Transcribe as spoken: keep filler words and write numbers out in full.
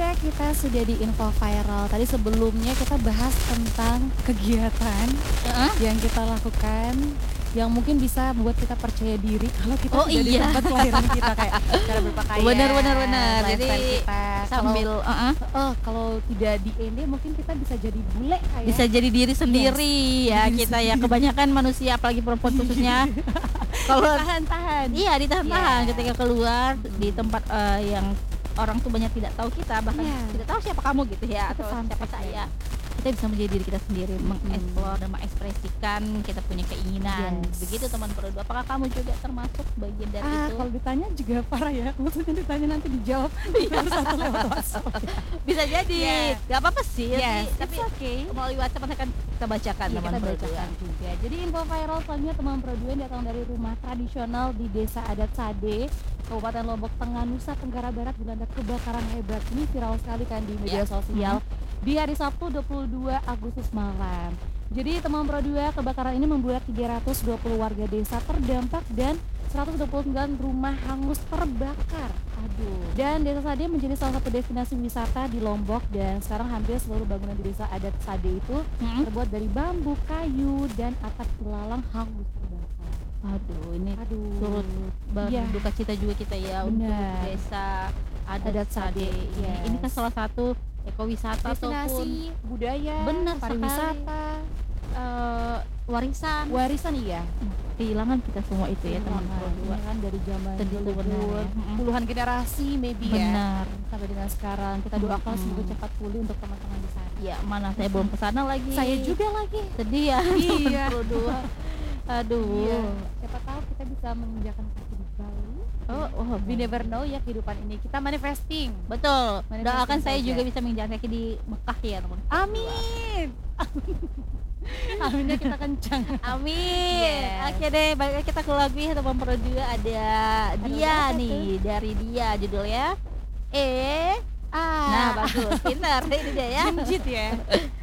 Pro dua, kita sudah di info viral. Tadi sebelumnya kita bahas tentang kegiatan Heeh. yang kita lakukan yang mungkin bisa buat kita percaya diri kalau kita Oh, sudah di iya. tempat kelahiran kita, kayak cara berpakaian, Benar, benar, benar. lifestyle Jadi, kita. Sambil heeh, Kalau, oh, kalau tidak di Ende mungkin kita bisa jadi bule kayak. bisa jadi diri sendiri ya Diri kita ya. sendiri. Kebanyakan manusia apalagi perempuan khususnya kalau tahan-tahan. iya ditahan-tahan Iya. ketika keluar di tempat eh, yang orang tuh banyak tidak tahu kita, bahkan Iya. tidak tahu siapa kamu gitu ya, Itu atau fun siapa fact saya. Kita bisa menjadi diri kita sendiri, mengeksplor dan mengekspresikan kita punya keinginan. Yes. Begitu teman Pro dua. Apakah kamu juga termasuk bagian dari Ah, itu? kalau ditanya juga parah ya. Maksudnya ditanya nanti dijawab baru satu lewat WhatsApp. Bisa jadi. Yeah. Gak apa-apa sih, Yes, tapi, it's tapi okay. melalui WhatsApp akan kita bacakan Iya, teman kita Pro dua. bacakan juga. Jadi info viral selanjutnya teman Pro dua yang datang dari rumah tradisional di Desa Adat Sade, Kabupaten Lombok Tengah, Nusa Tenggara Barat, dilanda kebakaran hebat. Ini viral sekali kan di media Ya. sosial di hari Sabtu dua puluh dua Agustus malam. Jadi teman Pro dua, kebakaran ini membuat tiga ratus dua puluh warga desa terdampak dan seratus dua puluh sembilan rumah hangus terbakar. Aduh. Dan Desa Sade menjadi salah satu destinasi wisata di Lombok, dan sekarang hampir seluruh bangunan di Desa Adat Sade itu Hmm? terbuat dari bambu, kayu, dan atap ilalang hangus terbakar. Aduh, ini Aduh. turut Iya. berduka cita juga kita ya untuk Benar. desa Adat, Adat Sade. Sade, Ini. yes. Ini kan salah satu ekowisata ataupun Destinasi budaya, Benar pariwisata, eh, warisan. warisan iya. Kehilangan kita semua itu ya teman Pro Ini dua. kan dari zaman Sedih tuh leluhur, benar ya. Mm-mm. puluhan generasi maybe ya. Benar. Sampai dengan sekarang kita doakan Mm-mm. semoga cepat pulih untuk teman-teman di sana. Ya, mana saya belum kesana lagi. Saya juga lagi. sedih ya. Iya. Pro dua. Aduh. Iya. Siapa tahu kita bisa menginjakan kaki di Bali. Oh, oh, We never know ya kehidupan ini. Kita manifesting. Betul. Manifesting Doakan saya saja. juga bisa menginjakan kaki di Mekah ya, teman. Amin. Aminnya kita kencang. Amin. Yes. Oke deh, balik lagi kita ke lagu ya teman Pro dua. Ada Ada dia apa nih, dari dia judulnya. Eh, Ah. nah bagus, pintar ini dia ya. Jinjit ya.